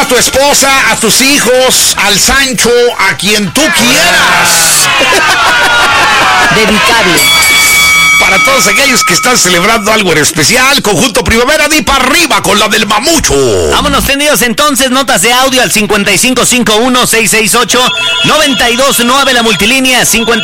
a tu esposa, a tus hijos, al Sancho, a quien tú quieras. Dedicable. Para todos aquellos que están celebrando algo en especial, Conjunto Primavera, di para arriba con la del Mamucho. Vámonos tendidos entonces, notas de audio al 5551-668-929, la multilínea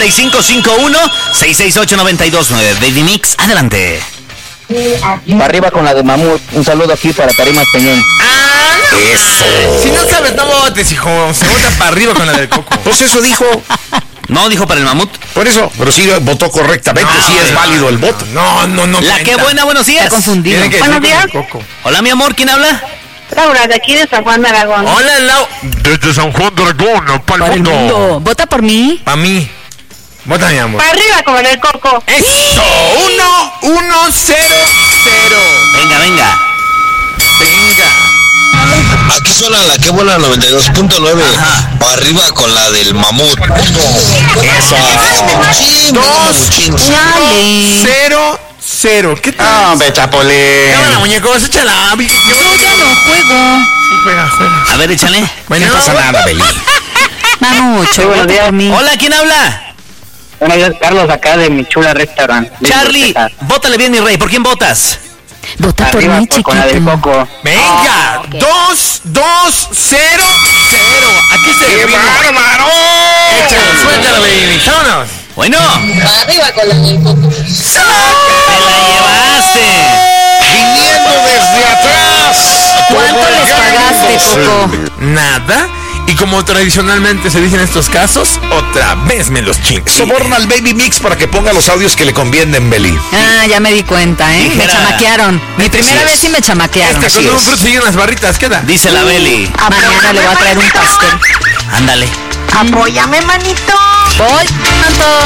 5551-668-929. Baby Mix, adelante. Para arriba con la de Mamut. Un saludo aquí para Karima Peñón. Eso. Si no sabes, no votes, hijo. Se vota para arriba con la del Coco. Pues eso dijo. No, dijo para el mamut. Por eso, pero sí votó correctamente, sí es válido el voto. No. La que buena, buenos días. Está confundido. Buenos días. Hola, mi amor, ¿quién habla? Laura, de aquí de San Juan de Aragón. Hola, Lau. Desde San Juan de Aragón, para Para el el mundo. mundo. Vota por mí. Para mí. Vota, mi amor. Para arriba con el Coco. ¡Eso! 1-1-0-0. Venga. Aquí suena la que buena 92.9. Ajá. Para arriba con la del Mamut. Eso. 2-0-0. ¿Qué tal? Hombre, Chapolín. Cámara, muñecos, échala. Yo ya no juego. Sí, juega. A ver, échale. Bueno, no pasa nada, Beli. Mamucho, buenos vota días. por mí. Hola, ¿quién habla? Buenos días, Carlos, acá de mi chula restaurant. Charlie, bótale bien, mi rey. ¿Por quién votas? Vota por Arriba mí, con la del chiquito. Coco. Venga. Ok. 2-2-0-0. Aquí se ¡Qué define. bárbaro! Échalo, suéltalo, baby. Vámonos. Bueno, Para arriba con la del Coco. te la llevaste. Viniendo desde atrás. ¿Cuánto les pagaste, Coco? Nada. Y como tradicionalmente se dice en estos casos, otra vez me los chingo. Soborna al Baby Mix para que ponga los audios que le convienen, Beli. Ah, ya me di cuenta, ¿eh? Me Dijera- chamaquearon. Mi primera vez sí me chamaquearon. Así Con un es. fruto y unas barritas, queda. Dice la Beli. Mañana le voy a traer un pastel. Ándale. Apóyame, manito. Voy, tanto.